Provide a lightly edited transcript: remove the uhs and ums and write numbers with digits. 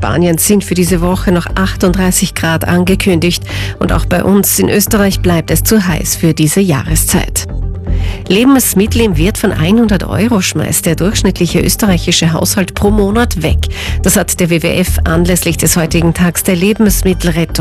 Spanien sind für diese Woche noch 38 Grad angekündigt. Und auch bei uns in Österreich bleibt es zu heiß für diese Jahreszeit. Lebensmittel im Wert von 100 € schmeißt der durchschnittliche österreichische Haushalt pro Monat weg. Das hat der WWF anlässlich des heutigen Tags der Lebensmittelrettung